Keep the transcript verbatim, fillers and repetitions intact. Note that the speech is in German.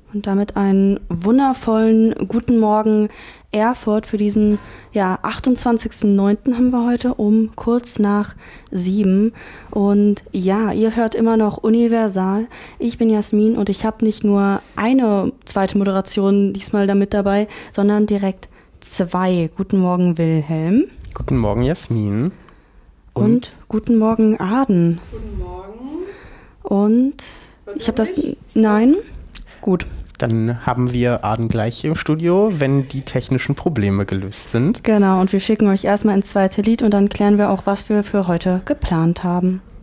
Und damit einen wundervollen guten Morgen Erfurt für diesen ja, achtundzwanzigsten neunten haben wir heute um kurz nach sieben. Und ja, ihr hört immer noch Universal. Ich bin Jasmin und ich habe nicht nur eine zweite Moderation diesmal damit dabei, sondern direkt zwei. Guten Morgen Wilhelm. Guten Morgen Jasmin. Und, und guten Morgen Aden. Guten Morgen. Und ich habe das... Nein? Gut. Dann haben wir Aden gleich im Studio, wenn die technischen Probleme gelöst sind. Genau, und wir schicken euch erstmal ins zweite Lied und dann klären wir auch, was wir für heute geplant haben.